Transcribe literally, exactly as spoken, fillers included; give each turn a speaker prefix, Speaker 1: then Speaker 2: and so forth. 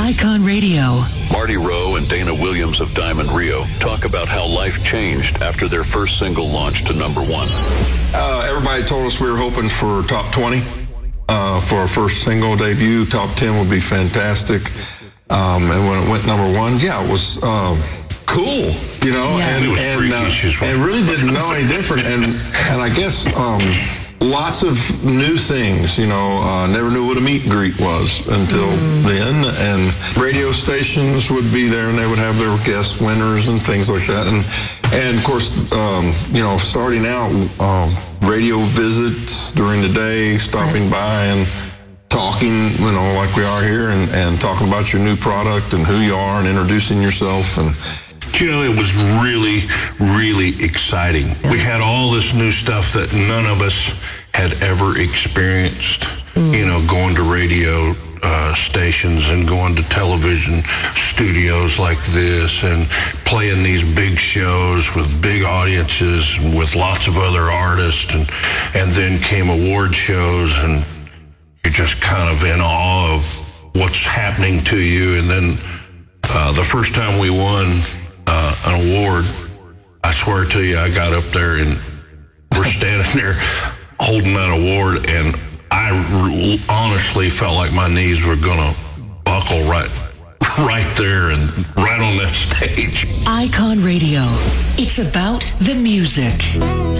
Speaker 1: Icon Radio.
Speaker 2: Marty Rowe and Dana Williams of Diamond Rio talk about how life changed after their first single launched to number one.
Speaker 3: Uh, everybody told us we were hoping for top twenty uh, for our first single debut. Top ten would be fantastic. Um, and when it went number one, yeah, it was um, cool, you know,
Speaker 1: Yeah.
Speaker 3: and
Speaker 4: It was
Speaker 3: and,
Speaker 4: freaky.
Speaker 3: uh,
Speaker 4: She's
Speaker 3: and really didn't know any different. And and I guess um, lots of new things, you know. Uh, never knew what a meet and greet was until then. And radio stations would be there, and they would have their guest winners and things like that. And and of course, um, you know, starting out, um, radio visits during the day, stopping by and talking, you know, like we are here, and, and talking about your new product and who you are and introducing yourself. And
Speaker 4: You know, it was really, really exciting. We had all this new stuff that none of us had ever experienced, you know, going to radio uh, stations and going to television studios like this and playing these big shows with big audiences and with lots of other artists. And, and then came award shows, and you're just kind of in awe of what's happening to you. And then uh, the first time we won uh, an award, I swear to you, I got up there and we're standing there holding that award, and I re- honestly felt like my knees were gonna buckle right, right there and right on that stage.
Speaker 1: Icon Radio. It's about the music.